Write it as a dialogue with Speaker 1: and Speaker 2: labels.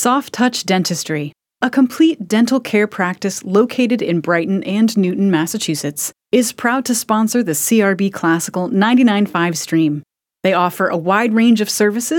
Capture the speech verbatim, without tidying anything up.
Speaker 1: Soft Touch Dentistry, a complete dental care practice located in Brighton and Newton, Massachusetts, is proud to sponsor the C R B Classical ninety-nine point five stream. They offer a wide range of services